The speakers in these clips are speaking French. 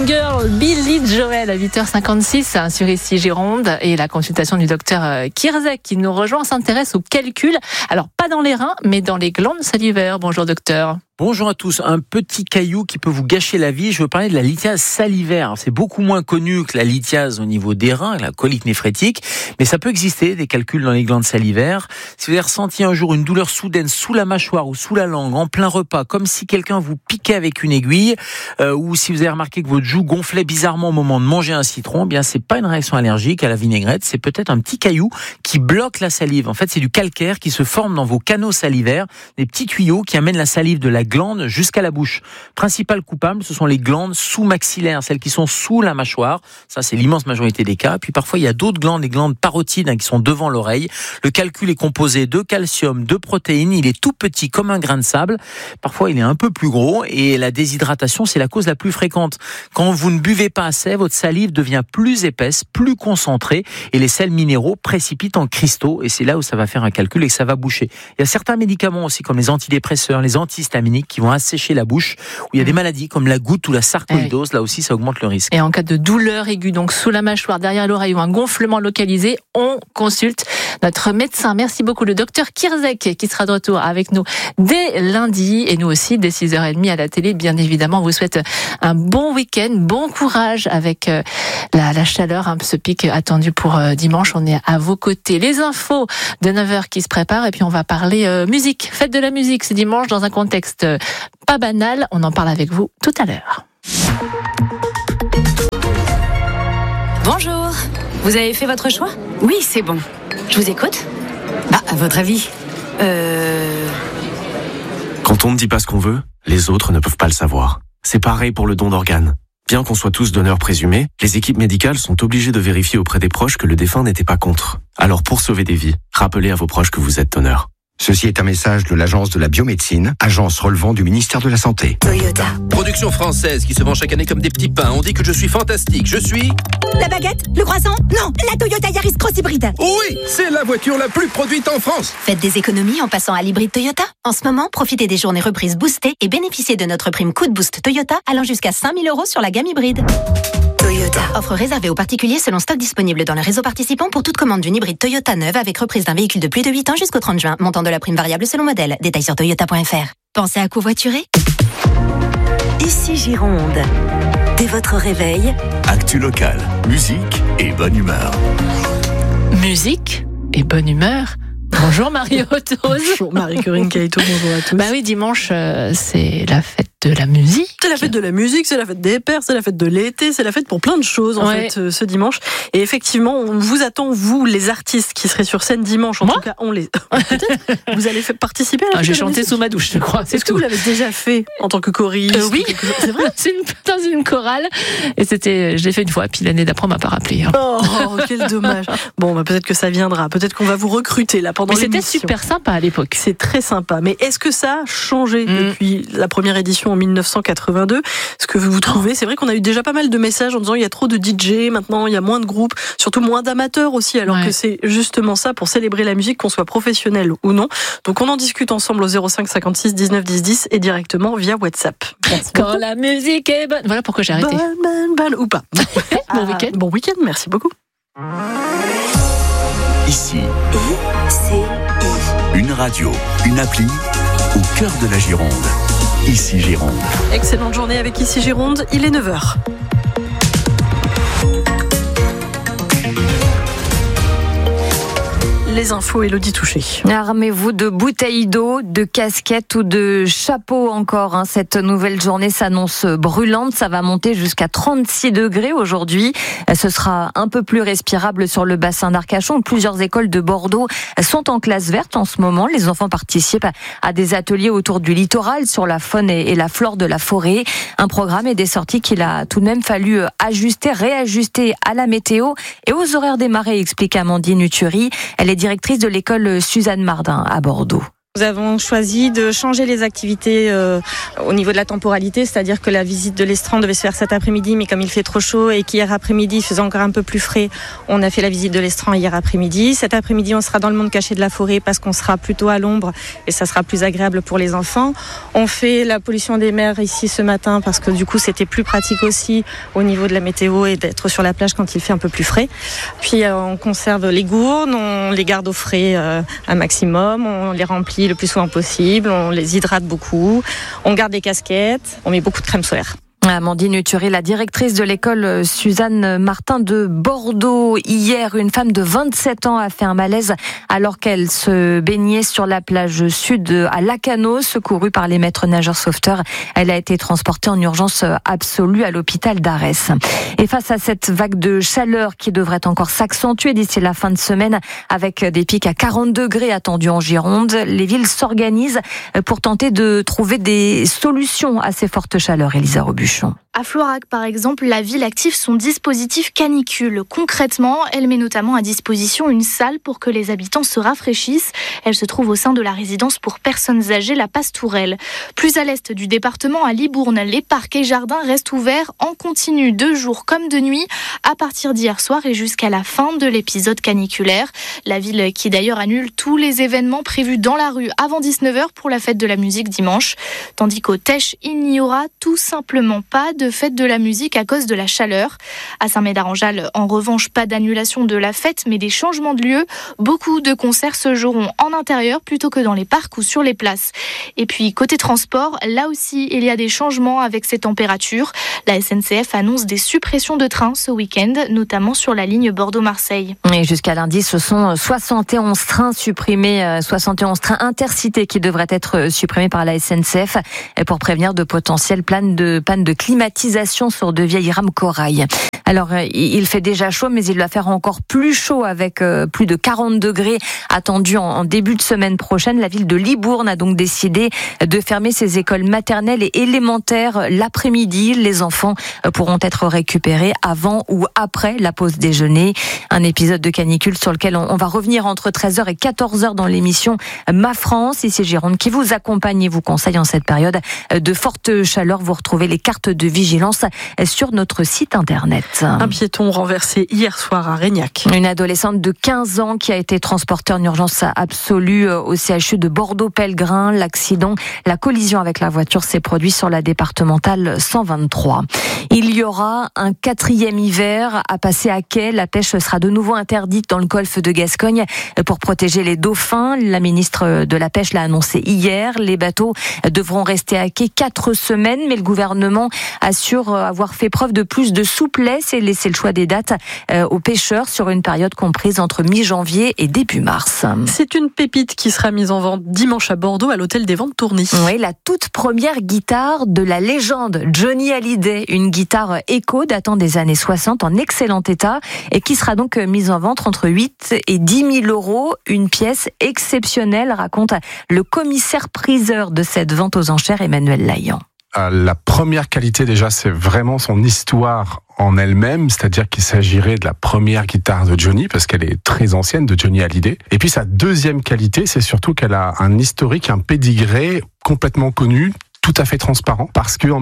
Girl, Billy Joel à 8h56 sur Ici Gironde et la consultation du docteur Kirzek qui nous rejoint s'intéresse au calcul. Alors pas dans les reins mais dans les glandes salivaires. Bonjour docteur. Bonjour à tous. Un petit caillou qui peut vous gâcher la vie. Je veux parler de la lithiase salivaire. C'est beaucoup moins connu que la lithiase au niveau des reins, la colite néphrétique, mais ça peut exister, des calculs dans les glandes salivaires. Si vous avez ressenti un jour une douleur soudaine sous la mâchoire ou sous la langue, en plein repas, comme si quelqu'un vous piquait avec une aiguille, ou si vous avez remarqué que votre joue gonflait bizarrement au moment de manger un citron, eh bien c'est pas une réaction allergique à la vinaigrette, c'est peut-être un petit caillou qui bloque la salive. En fait, c'est du calcaire qui se forme dans vos canaux salivaires, des petits tuyaux qui amènent la salive de la glande jusqu'à la bouche. Principal coupable, ce sont les glandes sous-maxillaires, celles qui sont sous la mâchoire. Ça, c'est l'immense majorité des cas. Puis parfois, il y a d'autres glandes, les glandes parotides, qui sont devant l'oreille. Le calcul est composé de calcium, de protéines. Il est tout petit comme un grain de sable. Parfois, il est un peu plus gros. Et la déshydratation, c'est la cause la plus fréquente. Quand vous ne buvez pas assez, votre salive devient plus épaisse, plus concentrée. Et les sels minéraux précipitent en cristaux. Et c'est là où ça va faire un calcul et que ça va boucher. Il y a certains médicaments aussi, comme les antidépresseurs, les antihistaminiques, qui vont assécher la bouche, où il y a des maladies comme la goutte ou la sarcoïdose, là aussi ça augmente le risque. Et en cas de douleur aiguë, donc sous la mâchoire, derrière l'oreille ou un gonflement localisé, on consulte notre médecin. Merci beaucoup, le docteur Kirzek, qui sera de retour avec nous dès lundi, et nous aussi dès 6h30 à la télé, bien évidemment. On vous souhaite un bon week-end, bon courage avec la chaleur, ce pic attendu pour dimanche. On est à vos côtés. Les infos de 9h qui se préparent, et puis on va parler musique. Fête de la musique, c'est dimanche dans un contexte pas banal. On en parle avec vous tout à l'heure. Bonjour, vous avez fait votre choix ? Oui, c'est bon. Je vous écoute ? À votre avis ? Quand on ne dit pas ce qu'on veut, les autres ne peuvent pas le savoir. C'est pareil pour le don d'organes. Bien qu'on soit tous donneurs présumés, les équipes médicales sont obligées de vérifier auprès des proches que le défunt n'était pas contre. Alors pour sauver des vies, rappelez à vos proches que vous êtes donneur. Ceci est un message de l'Agence de la biomédecine, agence relevant du ministère de la Santé. Toyota. Production française qui se vend chaque année comme des petits pains. On dit que je suis fantastique. Je suis... La baguette ? Le croissant ? Non, la Toyota Yaris Cross Hybride. Oui, c'est la voiture la plus produite en France. Faites des économies en passant à l'hybride Toyota. En ce moment, profitez des journées reprises boostées et bénéficiez de notre prime Coup de Boost Toyota allant jusqu'à 5 000 € sur la gamme hybride. Toyota. Offre réservée aux particuliers selon stock disponible dans le réseau participant pour toute commande d'une hybride Toyota neuve avec reprise d'un véhicule de plus de 8 ans jusqu'au 30 juin. Montant de la prime variable selon modèle. Détails sur toyota.fr. Pensez à covoiturer ? Ici Gironde. Dès votre réveil, actu locale, musique et bonne humeur. Musique et bonne humeur. Bonjour Marie-Haute. Bonjour Marie-Corinne Caïto, bonjour à tous. Bah oui, dimanche, c'est la fête de la musique. C'est la fête de la musique, c'est la fête des pères, c'est la fête de l'été, c'est la fête pour plein de choses en fait ce dimanche. Et effectivement, on vous attend, vous, les artistes qui seraient sur scène dimanche. En tout cas, on les... Peut-être vous allez participer à la fête J'ai de la chanté musique. sous ma douche, je crois. Est-ce que vous l'avez déjà fait en tant que choriste? Oui, c'est vrai. C'est dans une chorale. Et je l'ai fait une fois, puis l'année d'après, on m'a pas rappelé. Oh, quel dommage. Bon, peut-être que ça viendra. Peut-être qu'on va vous recruter là pendant l'émission. Mais c'était super sympa à l'époque. C'est très sympa. Mais est-ce que ça a changé depuis la première édition en 1982? Ce que vous trouvez, c'est vrai qu'on a eu déjà pas mal de messages en disant il y a trop de DJ, maintenant il y a moins de groupes, surtout moins d'amateurs aussi, alors que c'est justement ça pour célébrer la musique, qu'on soit professionnel ou non. Donc on en discute ensemble au 05 56 19 10 10 et directement via WhatsApp. Quand la musique est bonne. Voilà pourquoi j'ai arrêté. Bonne ou pas. Bon week-end. Bon week-end, merci beaucoup. Ici, une radio, une appli au cœur de la Gironde. Ici Gironde. Excellente journée avec Ici Gironde, il est 9h. Les infos, Élodie Touché. Armez-vous de bouteilles d'eau, de casquettes ou de chapeaux encore. Cette nouvelle journée s'annonce brûlante. Ça va monter jusqu'à 36 degrés aujourd'hui. Ce sera un peu plus respirable sur le bassin d'Arcachon. Plusieurs écoles de Bordeaux sont en classe verte en ce moment. Les enfants participent à des ateliers autour du littoral sur la faune et la flore de la forêt. Un programme et des sorties qu'il a tout de même fallu réajuster à la météo et aux horaires des marées, explique Amandine Uturi. Elle est directrice de l'école Suzanne Mardin à Bordeaux. Nous avons choisi de changer les activités au niveau de la temporalité, c'est-à-dire que la visite de l'estran devait se faire cet après-midi, mais comme il fait trop chaud et qu'hier après-midi il faisait encore un peu plus frais, on a fait la visite de l'estran hier après-midi. Cet après-midi, on sera dans le monde caché de la forêt parce qu'on sera plutôt à l'ombre et ça sera plus agréable pour les enfants. On fait la pollution des mers ici ce matin parce que du coup c'était plus pratique aussi au niveau de la météo et d'être sur la plage quand il fait un peu plus frais. Puis on conserve les gourdes, on les garde au frais un maximum, on les remplit le plus souvent possible, on les hydrate beaucoup, on garde des casquettes, on met beaucoup de crème solaire. Amandine Uturi, la directrice de l'école Suzanne Martin de Bordeaux. Hier, une femme de 27 ans a fait un malaise alors qu'elle se baignait sur la plage sud à Lacanau, secourue par les maîtres nageurs sauveteurs. Elle a été transportée en urgence absolue à l'hôpital d'Arès. Et face à cette vague de chaleur qui devrait encore s'accentuer d'ici la fin de semaine avec des pics à 40 degrés attendus en Gironde, les villes s'organisent pour tenter de trouver des solutions à ces fortes chaleurs. Elisa Robuchon. À Florac, par exemple, la ville active son dispositif canicule. Concrètement, elle met notamment à disposition une salle pour que les habitants se rafraîchissent. Elle se trouve au sein de la résidence pour personnes âgées, la Pastourelle. Plus à l'est du département, à Libourne, les parcs et jardins restent ouverts en continu de jour comme de nuit à partir d'hier soir et jusqu'à la fin de l'épisode caniculaire. La ville qui d'ailleurs annule tous les événements prévus dans la rue avant 19h pour la fête de la musique dimanche. Tandis qu'au Tech, il n'y aura tout simplement pas de fête de la musique à cause de la chaleur. À Saint-Médard-en-Jalles, en revanche, pas d'annulation de la fête, mais des changements de lieu. Beaucoup de concerts se joueront en intérieur plutôt que dans les parcs ou sur les places. Et puis, côté transport, là aussi, il y a des changements avec ces températures. La SNCF annonce des suppressions de trains ce week-end, notamment sur la ligne Bordeaux-Marseille. Et jusqu'à lundi, ce sont 71 trains supprimés, 71 trains intercités qui devraient être supprimés par la SNCF pour prévenir de potentielles pannes de climatisation sur de vieilles rames corail. Alors, il fait déjà chaud, mais il va faire encore plus chaud avec plus de 40 degrés attendus en début de semaine prochaine. La ville de Libourne a donc décidé de fermer ses écoles maternelles et élémentaires l'après-midi. Les enfants pourront être récupérés avant ou après la pause déjeuner. Un épisode de canicule sur lequel on va revenir entre 13h et 14h dans l'émission Ma France. Ici Gironde qui vous accompagne et vous conseille en cette période de forte chaleur. Vous retrouvez les cartes de vigilance sur notre site internet. Un piéton renversé hier soir à Régnac. Une adolescente de 15 ans qui a été transportée en urgence absolue au CHU de Bordeaux-Pellegrin. L'accident, la collision avec la voiture s'est produite sur la départementale 123. Il y aura un 4e hiver à passer à quai. La pêche sera de nouveau interdite dans le golfe de Gascogne pour protéger les dauphins. La ministre de la Pêche l'a annoncé hier. Les bateaux devront rester à quai 4 semaines, mais le gouvernement assure avoir fait preuve de plus de souplesse et laisser le choix des dates aux pêcheurs sur une période comprise entre mi-janvier et début mars. C'est une pépite qui sera mise en vente dimanche à Bordeaux à l'hôtel des Ventes Tourny. Oui, la toute première guitare de la légende Johnny Hallyday, une guitare écho datant des années 60 en excellent état et qui sera donc mise en vente entre 8 et 10 000 euros. Une pièce exceptionnelle, raconte le commissaire priseur de cette vente aux enchères, Emmanuel Laillan. La première qualité déjà, c'est vraiment son histoire en elle-même, c'est-à-dire qu'il s'agirait de la première guitare de Johnny, parce qu'elle est très ancienne, de Johnny Hallyday. Et puis sa deuxième qualité, c'est surtout qu'elle a un historique, un pédigré complètement connu, tout à fait transparent, parce que en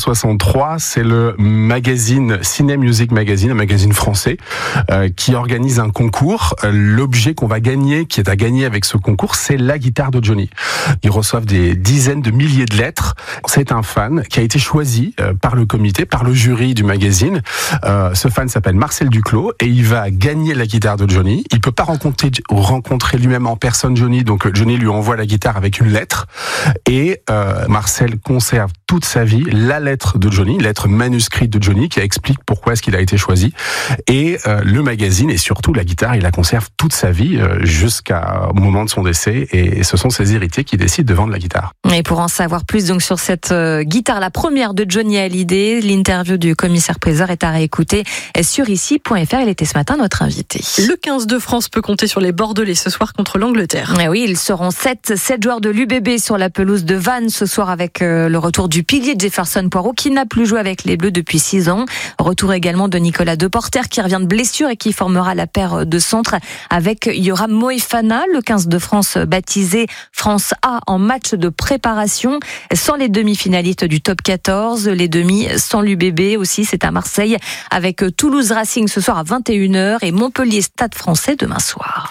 1963, c'est le magazine Ciné Music Magazine, un magazine français, qui organise un concours. L'objet qu'on va gagner, qui est à gagner avec ce concours, c'est la guitare de Johnny. Ils reçoivent des dizaines de milliers de lettres. C'est un fan qui a été choisi par le comité, par le jury du magazine. Ce fan s'appelle Marcel Duclos et il va gagner la guitare de Johnny. Il peut pas rencontrer lui-même en personne Johnny, donc Johnny lui envoie la guitare avec une lettre et Marcel conserve toute sa vie la lettre de Johnny, lettre manuscrite de Johnny qui explique pourquoi est-ce qu'il a été choisi. Et le magazine et surtout la guitare, il la conserve toute sa vie jusqu'au moment de son décès. Et ce sont ses héritiers qui décident de vendre la guitare. Et pour en savoir plus donc sur cette guitare, la première de Johnny Hallyday, l'interview du commissaire priseur est à réécouter sur ici.fr. Il était ce matin notre invité. Le 15 de France peut compter sur les Bordelais ce soir contre l'Angleterre. Et oui, ils seront 7 joueurs de l'UBB sur la pelouse de Vannes ce soir avec le retour du pilier de Jefferson Poirot qui n'a plus joué avec les Bleus depuis 6 ans. Retour également de Nicolas Deporter qui revient de blessure et qui formera la paire de centre avec Yoram Moefana, le 15 de France baptisé France A en match de préparation, sans les demi-finalistes du top 14, les demi sans l'UBB aussi, c'est à Marseille avec Toulouse Racing ce soir à 21h et Montpellier Stade Français demain soir.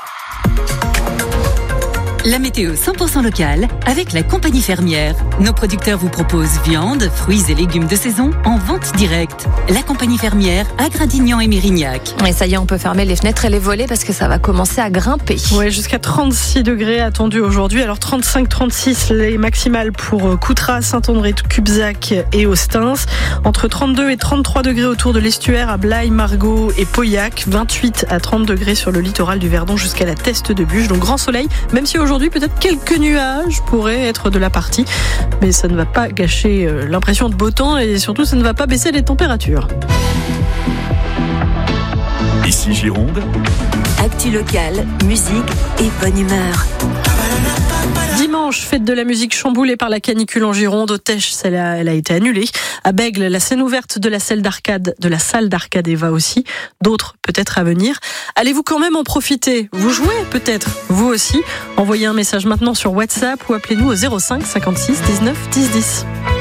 La météo 100% locale avec la compagnie fermière. Nos producteurs vous proposent viande, fruits et légumes de saison en vente directe. La compagnie fermière à Gradignan et Mérignac. Et ça y est, on peut fermer les fenêtres et les volets parce que ça va commencer à grimper. Ouais, jusqu'à 36 degrés attendus aujourd'hui. Alors 35-36 les maximales pour Coutras, Saint-André, Cubzac et Ostens. Entre 32 et 33 degrés autour de l'estuaire à Blaye, Margaux et Pauillac. 28 à 30 degrés sur le littoral du Verdon jusqu'à la Teste de Buge. Donc grand soleil, même si aujourd'hui peut-être quelques nuages pourraient être de la partie, mais ça ne va pas gâcher l'impression de beau temps et surtout ça ne va pas baisser les températures. Ici Gironde. Actu locale, musique et bonne humeur. Dimanche, fête de la musique chamboulée par la canicule en Gironde. Au Tech, elle a été annulée. À Bègles, la scène ouverte de la salle d'arcade Eva aussi. D'autres peut-être à venir. Allez-vous quand même en profiter? Vous jouez peut-être, vous aussi. Envoyez un message maintenant sur WhatsApp ou appelez-nous au 05 56 19 10 10.